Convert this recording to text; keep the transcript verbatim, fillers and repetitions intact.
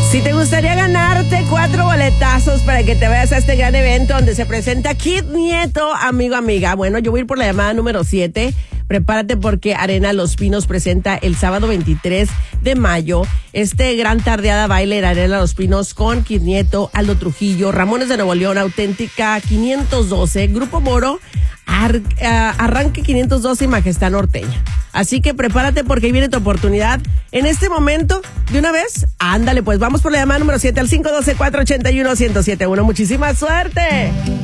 Si te gustaría ganarte cuatro boletazos para que te vayas a este gran evento donde se presenta Kid Nieto, amigo, amiga. Bueno, yo voy a ir por la llamada número siete. Prepárate porque Arena Los Pinos presenta el sábado veintitrés de mayo este gran tardeada baile en Arena Los Pinos con Kid Nieto, Aldo Trujillo, Ramones de Nuevo León, Auténtica quinientos doce, Grupo Moro, Ar, uh, Arranque quinientos doce y Majestad Norteña. Así que prepárate porque ahí viene tu oportunidad. En este momento, de una vez, ándale, pues vamos por la llamada número siete al cinco uno dos, cuatro ocho uno, uno cero siete uno. Muchísima suerte.